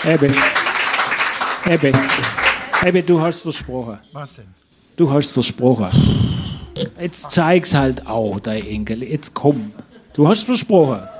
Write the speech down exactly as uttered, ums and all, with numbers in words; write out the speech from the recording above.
Eben. Eben. Eben, du hast versprochen. Was denn? Du hast versprochen. Jetzt zeig's halt auch, dein Enkel. Jetzt komm. Du hast versprochen.